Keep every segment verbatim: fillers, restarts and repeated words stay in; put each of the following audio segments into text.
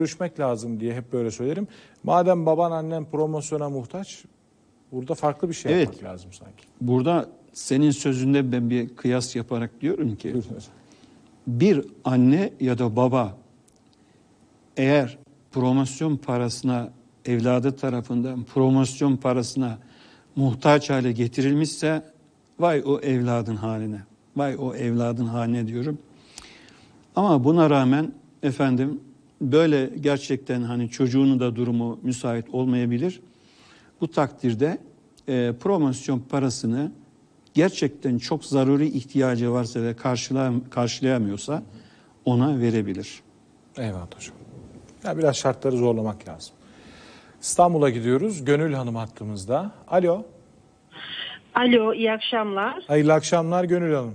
görüşmek lazım diye hep böyle söylerim. Madem baban annen promosyona muhtaç, burada farklı bir şey Evet. yapmak lazım sanki. Burada senin sözünde ben bir kıyas yaparak diyorum ki Buyurun hocam. bir anne ya da baba eğer promosyon parasına, evladı tarafından promosyon parasına muhtaç hale getirilmişse vay o evladın haline. Vay o evladın haline diyorum. Ama buna rağmen efendim böyle gerçekten hani çocuğunun da durumu müsait olmayabilir. Bu takdirde e, promosyon parasını gerçekten çok zaruri ihtiyacı varsa ve karşılayam karşılayamıyorsa ona verebilir. Eyvallah hocam. Ya biraz şartları zorlamak lazım. İstanbul'a gidiyoruz. Gönül Hanım hattımızda. Alo. Alo, iyi akşamlar. Hayırlı akşamlar Gönül Hanım.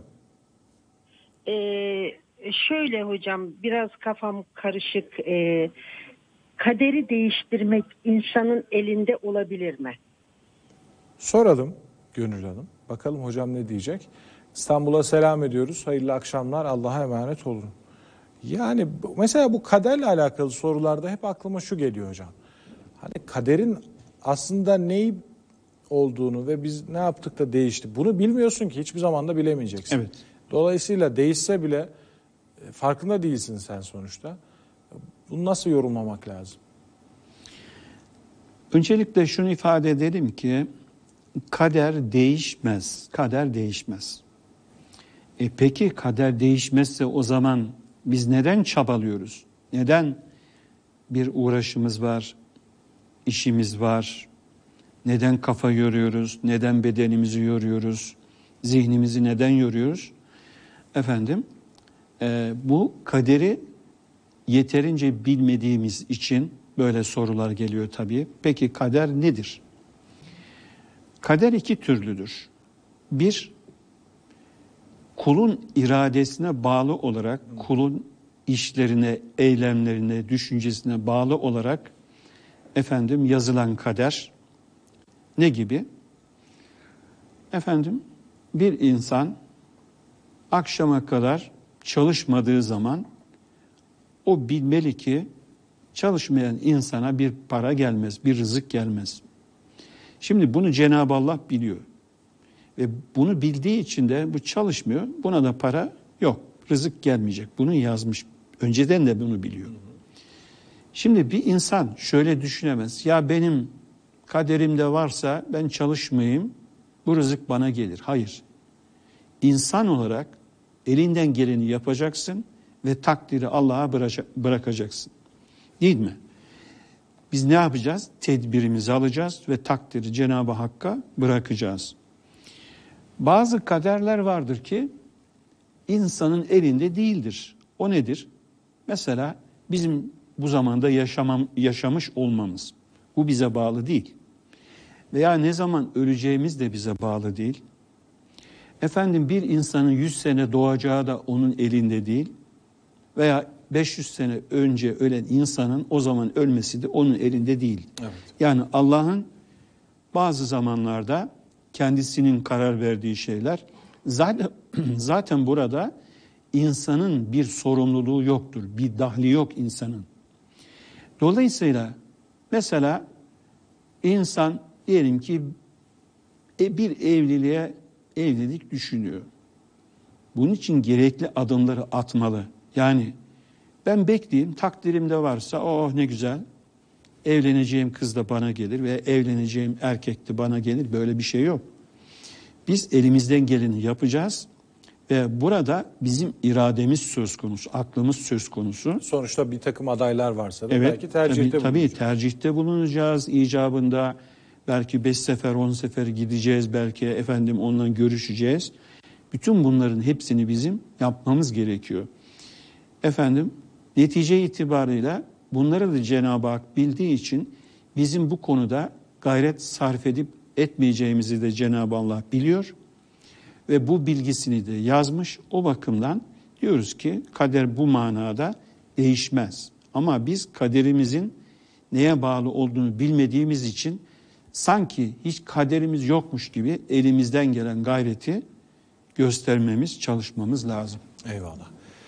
Ee, şöyle hocam, biraz kafam karışık. Ee, kaderi değiştirmek insanın elinde olabilir mi? Soralım Gönül Hanım. Bakalım hocam ne diyecek. İstanbul'a selam ediyoruz. Hayırlı akşamlar. Allah'a emanet olun. Yani mesela bu kaderle alakalı sorularda hep aklıma şu geliyor hocam. Hani kaderin aslında neyi olduğunu ve biz ne yaptık da değişti. Bunu bilmiyorsun ki, hiçbir zaman da bilemeyeceksin. Evet. Dolayısıyla değişse bile farkında değilsin sen sonuçta. Bunu nasıl yorumlamak lazım? Öncelikle şunu ifade edelim ki kader değişmez. Kader değişmez. E peki kader değişmezse o zaman biz neden çabalıyoruz? Neden bir uğraşımız var, işimiz var? Neden kafa yoruyoruz? Neden bedenimizi yoruyoruz? Zihnimizi neden yoruyoruz? Efendim, e, bu kaderi yeterince bilmediğimiz için böyle sorular geliyor tabii. Peki kader nedir? Kader iki türlüdür. Bir, kulun iradesine bağlı olarak, kulun işlerine, eylemlerine, düşüncesine bağlı olarak efendim yazılan kader. Ne gibi? Efendim, bir insan akşama kadar çalışmadığı zaman o bilmeli ki çalışmayan insana bir para gelmez, bir rızık gelmez. Şimdi bunu Cenab-ı Allah biliyor. Ve bunu bildiği için de bu çalışmıyor. Buna da para yok, rızık gelmeyecek. Bunu yazmış. Önceden de bunu biliyor. Şimdi bir insan şöyle düşünemez. Ya benim kaderimde varsa ben çalışmayayım, bu rızık bana gelir. Hayır. İnsan olarak elinden geleni yapacaksın ve takdiri Allah'a bırakacaksın. Değil mi? Biz ne yapacağız? Tedbirimizi alacağız ve takdiri Cenab-ı Hakk'a bırakacağız. Bazı kaderler vardır ki insanın elinde değildir. O nedir? Mesela bizim bu zamanda yaşamam, yaşamış olmamız. Bu bize bağlı değil. Veya ne zaman öleceğimiz de bize bağlı değil. Efendim bir insanın yüz sene doğacağı da onun elinde değil. Veya beş yüz sene önce ölen insanın o zaman ölmesi de onun elinde değil. Evet. Yani Allah'ın bazı zamanlarda kendisinin karar verdiği şeyler, zaten, zaten burada insanın bir sorumluluğu yoktur. Bir dahli yok insanın. Dolayısıyla mesela insan diyelim ki bir evliliğe evlilik düşünüyor. Bunun için gerekli adımları atmalı. Yani ben bekleyeyim, takdirimde varsa oh ne güzel, evleneceğim kız da bana gelir ve evleneceğim erkek de bana gelir. Böyle bir şey yok. Biz elimizden geleni yapacağız ve burada bizim irademiz söz konusu, aklımız söz konusu. Sonuçta bir takım adaylar varsa da evet, belki tercihte tabii, bulunacağız. tabii tercihte bulunacağız icabında. Belki beş sefer, on sefer gideceğiz, belki efendim onunla görüşeceğiz. Bütün bunların hepsini bizim yapmamız gerekiyor. Efendim, netice itibarıyla bunları da Cenab-ı Hak bildiği için bizim bu konuda gayret sarf edip etmeyeceğimizi de Cenab-ı Allah biliyor. Ve bu bilgisini de yazmış. O bakımdan diyoruz ki kader bu manada değişmez. Ama biz kaderimizin neye bağlı olduğunu bilmediğimiz için sanki hiç kaderimiz yokmuş gibi elimizden gelen gayreti göstermemiz, çalışmamız lazım. Eyvallah.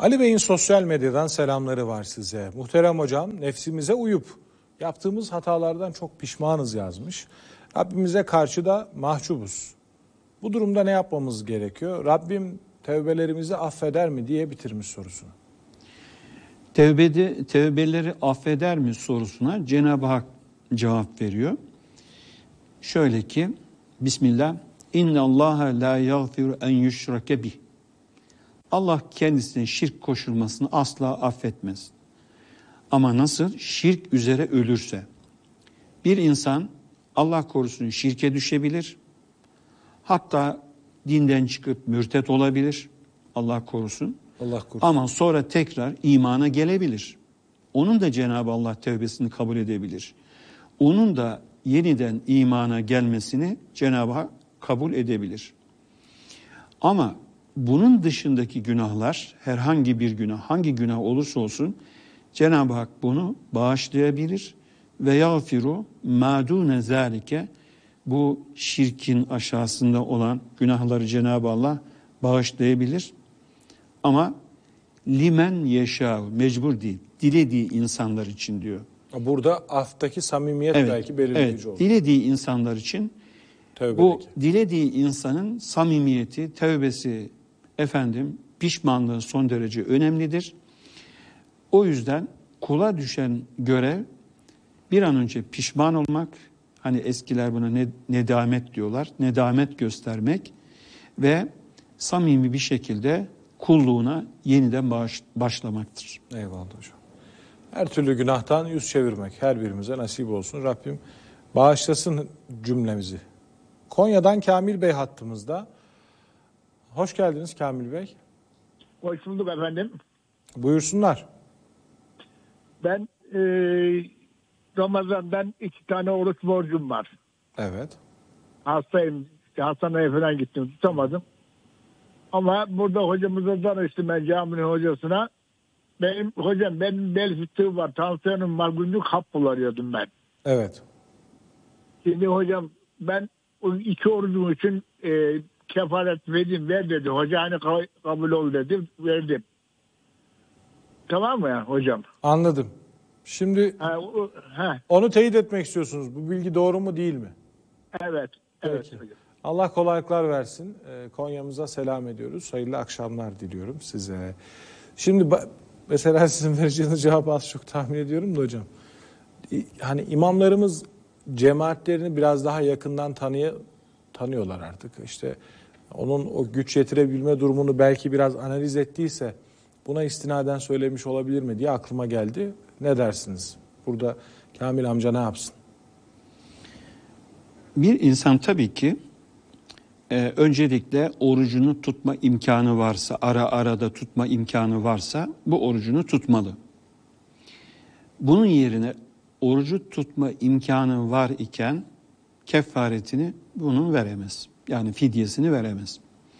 Ali Bey'in sosyal medyadan selamları var size. Muhterem hocam, nefsimize uyup yaptığımız hatalardan çok pişmanız yazmış. Rabbimize karşı da mahcubuz. Bu durumda ne yapmamız gerekiyor? Rabbim tevbelerimizi affeder mi diye bitirmiş sorusunu. Tevbede, tevbeleri affeder mi sorusuna Cenab-ı Hak cevap veriyor. Şöyle ki, Bismillah, İnne Allaha la yagfiru en yushrake bih. Allah kendisine şirk koşulmasını asla affetmez. Ama nasıl? Şirk üzere ölürse. Bir insan Allah korusun şirke düşebilir. Hatta dinden çıkıp mürtet olabilir. Allah korusun. Allah korusun. Ama sonra tekrar imana gelebilir. Onun da Cenab-ı Allah tevbesini kabul edebilir. Onun da yeniden imana gelmesini Cenab-ı Hak kabul edebilir. Ama bunun dışındaki günahlar, herhangi bir günah, hangi günah olursa olsun Cenab-ı Hak bunu bağışlayabilir ve yağfiru madune zalike, bu şirkin aşağısında olan günahları Cenab-ı Allah bağışlayabilir. Ama limen yeşâ, mecbur değil, dilediği insanlar için diyor. Burada aftaki samimiyet Evet, belki belirleyici evet, olur. dilediği insanlar için Tevbedeki. bu dilediği insanın samimiyeti, tevbesi, efendim pişmanlığı son derece önemlidir. O yüzden kula düşen görev bir an önce pişman olmak, hani eskiler buna ne, nedamet diyorlar, nedamet göstermek ve samimi bir şekilde kulluğuna yeniden baş, başlamaktır. Eyvallah hocam. Her türlü günahtan yüz çevirmek her birimize nasip olsun. Rabbim bağışlasın cümlemizi. Konya'dan Kamil Bey hattımızda. Hoş geldiniz Kamil Bey. Hoş bulduk efendim. Buyursunlar. Ben e, Ramazan'dan iki tane oruç borcum var. Evet. Hastayım. Hastaneye falan gittim. Tutamadım. Ama burada hocamıza danıştım, ben caminin hocasına. Benim hocam, benim bel fıtığı var, tansiyonum var, günlük hap kullanıyordum ben. Evet. Şimdi hocam ben o iki orucum için e, kefaret vereyim, ver dedi. Hoca hani kabul ol dedi, verdim. Tamam mı ya hocam? Anladım. Şimdi Ha, o, ha, onu teyit etmek istiyorsunuz. Bu bilgi doğru mu değil mi? evet. Evet Peki. hocam. Allah kolaylıklar versin. Ee, Konya'mıza selam ediyoruz. Hayırlı akşamlar diliyorum size. Şimdi ba- mesela sizin vereceğiniz cevabı az çok tahmin ediyorum da hocam. İ- Hani imamlarımız cemaatlerini biraz daha yakından tanıya, tanıyorlar artık. İşte onun o güç yetirebilme durumunu belki biraz analiz ettiyse buna istinaden söylemiş olabilir mi diye aklıma geldi. Ne dersiniz? Burada Kamil amca ne yapsın? Bir insan tabii ki e, öncelikle orucunu tutma imkanı varsa, ara arada tutma imkanı varsa bu orucunu tutmalı. Bunun yerine orucu tutma imkanı var iken kefaretini bunun veremez. Yani fidyesini veremez.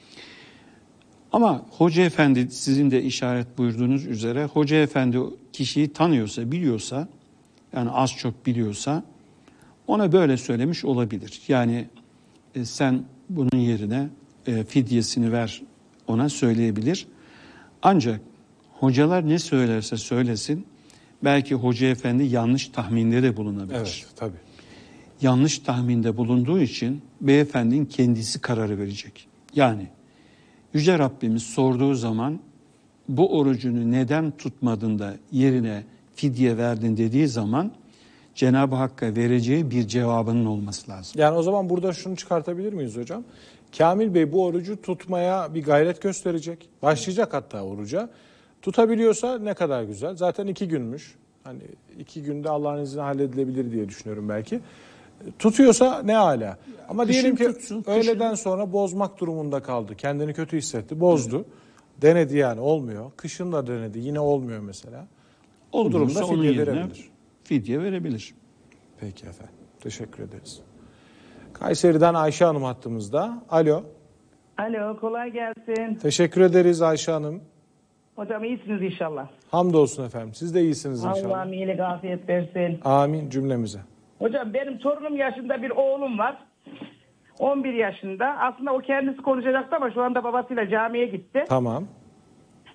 Ama Hoca Efendi, sizin de işaret buyurduğunuz üzere, Hoca Efendi kişiyi tanıyorsa, biliyorsa, yani az çok biliyorsa ona böyle söylemiş olabilir. Yani e, sen bunun yerine e, fidyesini ver, ona söyleyebilir. Ancak hocalar ne söylerse söylesin, belki Hoca Efendi yanlış tahminde de bulunabilir. Evet, tabii. Yanlış tahminde bulunduğu için beyefendinin kendisi kararı verecek. Yani Yüce Rabbimiz sorduğu zaman bu orucunu neden tutmadın da yerine fidye verdin dediği zaman Cenab-ı Hakk'a vereceği bir cevabının olması lazım. Yani o zaman burada şunu çıkartabilir miyiz hocam? Kamil Bey bu orucu tutmaya bir gayret gösterecek. Başlayacak hatta oruca. Tutabiliyorsa ne kadar güzel. Zaten iki günmüş. Hani iki günde Allah'ın izniyle halledilebilir diye düşünüyorum belki. Tutuyorsa ne âlâ. Ama Kışın diyelim ki tutsun, kışın. öğleden sonra bozmak durumunda kaldı. Kendini kötü hissetti. Bozdu. Evet. Denedi yani olmuyor. Kışın da denedi. Yine olmuyor mesela. Bu durumda onun fidye yerine verebilir. Fidye verebilir. Peki efendim. Teşekkür ederiz. Kayseri'den Ayşe Hanım hattımızda. Alo. Alo, kolay gelsin. Teşekkür ederiz Ayşe Hanım. Hocam iyisiniz inşallah. Hamdolsun efendim. Siz de iyisiniz inşallah. Allah'ım iyilik, afiyet versin. Amin cümlemize. Hocam benim torunum yaşında bir oğlum var. on bir yaşında. Aslında o kendisi konuşacaktı ama şu anda babasıyla camiye gitti. Tamam.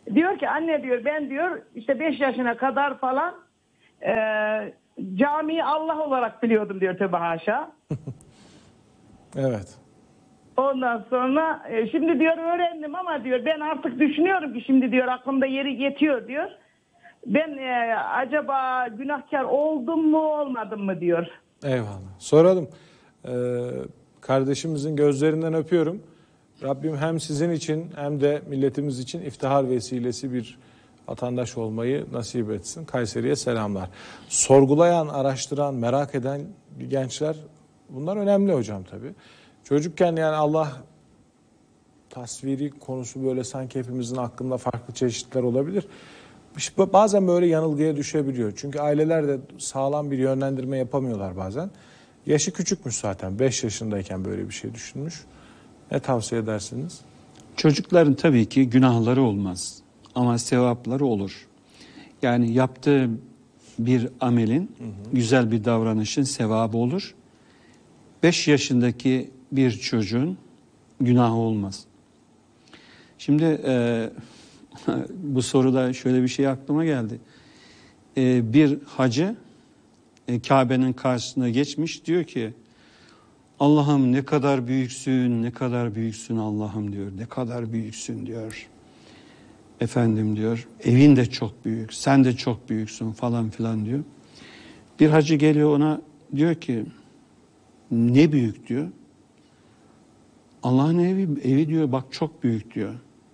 Diyor ki anne diyor ben diyor işte beş yaşına kadar falan e, camiyi Allah olarak biliyordum diyor tövbe haşa. Evet. Ondan sonra e, şimdi diyor öğrendim ama diyor ben artık düşünüyorum ki şimdi diyor aklımda yeri yetiyor diyor. Ben e, acaba günahkar oldum mu olmadım mı diyor. Eyvallah. Soralım. Ee, kardeşimizin gözlerinden öpüyorum. Rabbim hem sizin için hem de milletimiz için iftihar vesilesi bir vatandaş olmayı nasip etsin. Kayseri'ye selamlar. Sorgulayan, araştıran, merak eden gençler bunlar önemli hocam tabii. Çocukken yani Allah tasviri konusu böyle sanki hepimizin aklında farklı çeşitler olabilir. İşte bazen böyle yanılgıya düşebiliyor. Çünkü aileler de sağlam bir yönlendirme yapamıyorlar bazen. Yaşı küçükmüş zaten. beş yaşındayken böyle bir şey düşünmüş. Ne tavsiye edersiniz? Çocukların tabii ki günahları olmaz ama sevapları olur. Yani yaptığı bir amelin, hı hı. güzel bir davranışın sevabı olur. beş yaşındaki bir çocuğun günahı olmaz. Şimdi e, bu soruda şöyle bir şey aklıma geldi. E, bir hacı e, Kabe'nin karşısına geçmiş, diyor ki Allah'ım ne kadar büyüksün, ne kadar büyüksün Allah'ım diyor. Ne kadar büyüksün diyor. Efendim diyor, evin de çok büyük, sen de çok büyüksün falan filan diyor. Bir hacı geliyor ona diyor ki ne büyük diyor. Allah'ın evi, evi diyor bak çok büyük diyor.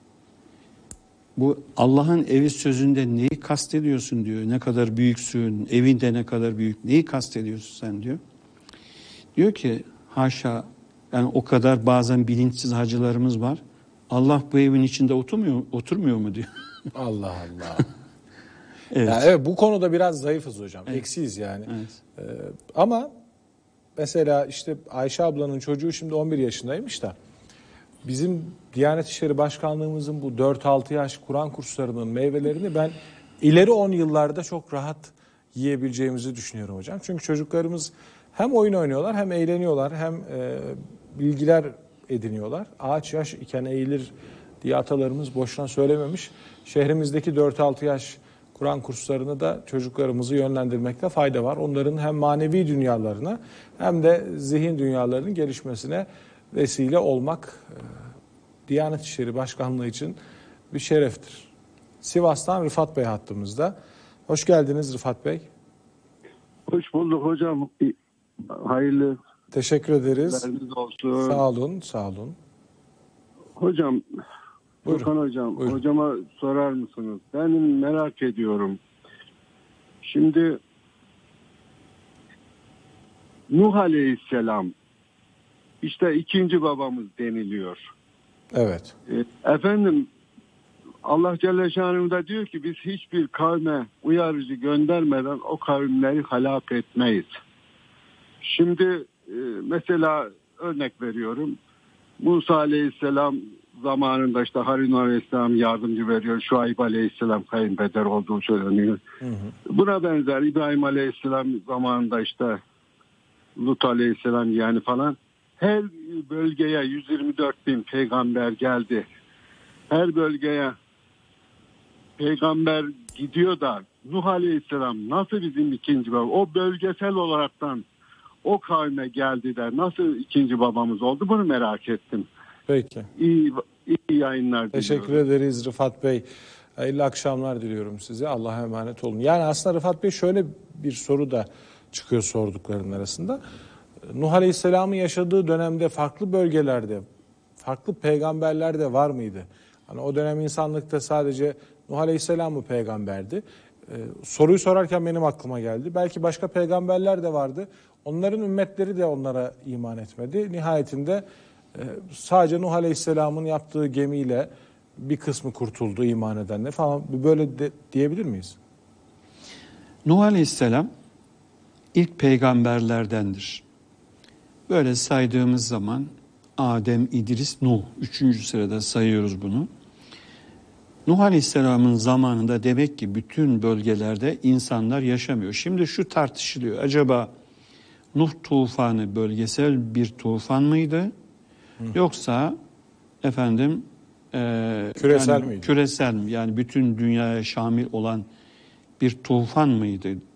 Bu Allah'ın evi sözünde neyi kastediyorsun diyor. Ne kadar büyüksün, evin de ne kadar büyük, neyi kastediyorsun sen diyor. Diyor ki haşa, yani o kadar bazen bilinçsiz hacılarımız var. Allah bu evin içinde oturmuyor, oturmuyor mu diyor. Allah Allah. Evet. Yani evet, bu konuda biraz zayıfız hocam. Evet. Eksiyiz yani. Evet. Ee, ama mesela işte Ayşe ablanın çocuğu şimdi on bir yaşındaymış da bizim Diyanet İşleri Başkanlığımızın bu dört altı yaş Kur'an kurslarının meyvelerini ben ileri on yıllarda çok rahat yiyebileceğimizi düşünüyorum hocam. Çünkü çocuklarımız hem oyun oynuyorlar hem eğleniyorlar hem e, bilgiler ediniyorlar. Ağaç yaş iken eğilir diye atalarımız boşuna söylememiş. Şehrimizdeki dört altı yaş Kur'an kurslarını da çocuklarımızı yönlendirmekte fayda var. Onların hem manevi dünyalarına hem de zihin dünyalarının gelişmesine vesile olmak e, Diyanet İşleri Başkanlığı için bir şereftir. Sivas'tan Rıfat Bey hattımızda. Hoş geldiniz Rıfat Bey. Hoş bulduk hocam. Hayırlı. Teşekkür ederiz. Olsun. Sağ olun, sağ olun. Hocam, Buyurun. Furkan hocam, Buyurun. hocama sorar mısınız? Benim merak ediyorum. Şimdi Nuh Aleyhisselam işte ikinci babamız deniliyor. Evet. E, efendim Allah Celle Şanuhu da diyor ki biz hiçbir kavme uyarıcı göndermeden o kavimleri helak etmeyiz. Şimdi e, mesela örnek veriyorum. Musa Aleyhisselam zamanında işte Harun Aleyhisselam yardımcı veriyor. Şuayb Aleyhisselam kayınpeder olduğu söyleniyor. Hı hı. Buna benzer İbrahim Aleyhisselam zamanında işte Lut Aleyhisselam yani falan. Her bölgeye yüz yirmi dört bin peygamber geldi. Her bölgeye peygamber gidiyor da Nuh Aleyhisselam nasıl bizim ikinci babamız? O bölgesel olaraktan o kavme geldi de nasıl ikinci babamız oldu? Bunu merak ettim. Peki. İyi, iyi yayınlar diliyorum. Teşekkür ederiz Rıfat Bey. Hayırlı akşamlar diliyorum size. Allah'a emanet olun. Yani aslında Rıfat Bey şöyle bir soru da çıkıyor sorduklarının arasında. Nuh Aleyhisselam'ın yaşadığı dönemde farklı bölgelerde farklı peygamberler de var mıydı? Hani o dönem insanlıkta sadece Nuh Aleyhisselam mı peygamberdi? Ee, soruyu sorarken benim aklıma geldi. Belki başka peygamberler de vardı. Onların ümmetleri de onlara iman etmedi. Nihayetinde e, sadece Nuh Aleyhisselam'ın yaptığı gemiyle bir kısmı kurtuldu iman edenler falan. Böyle de, diyebilir miyiz? Nuh Aleyhisselam ilk peygamberlerdendir. Böyle saydığımız zaman Adem, İdris, Nuh. Üçüncü sırada sayıyoruz bunu. Nuh Aleyhisselam'ın zamanında demek ki bütün bölgelerde insanlar yaşamıyor. Şimdi şu tartışılıyor. Acaba Nuh tufanı bölgesel bir tufan mıydı? Hı. Yoksa efendim e, Küresel yani miydi? Küresel mi? Yani bütün dünyaya şamil olan bir tufan mıydı?